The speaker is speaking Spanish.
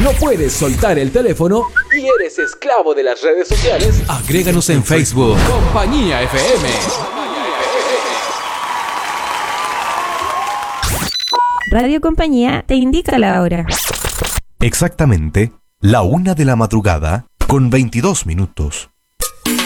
¿No puedes soltar el teléfono y eres esclavo de las redes sociales? Agréganos en Facebook. Compañía FM. Radio Compañía te indica la hora. Exactamente, la 1 de la madrugada con 22 minutos.